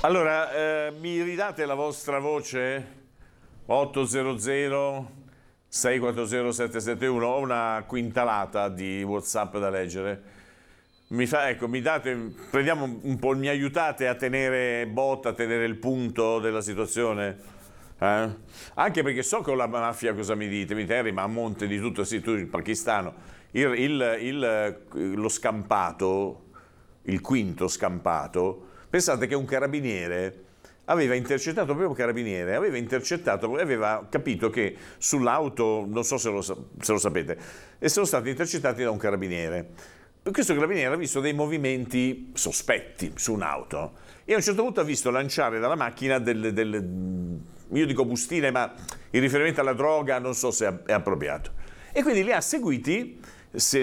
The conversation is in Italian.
Allora, mi ridate la vostra voce? 800 640 771. Ho una quintalata di WhatsApp da leggere. Prendiamo un po', mi aiutate a tenere botta, a tenere il punto della situazione? Anche perché so con la mafia cosa mi dite, ma a monte di tutto, sì, tu il pakistano, lo scampato, il quinto scampato, pensate che un carabiniere aveva intercettato, aveva capito che sull'auto, non so se lo sapete, e sono stati intercettati da un carabiniere. Questo carabiniere ha visto dei movimenti sospetti su un'auto e a un certo punto ha visto lanciare dalla macchina io dico bustine, ma il riferimento alla droga non so se è appropriato. E quindi li ha seguiti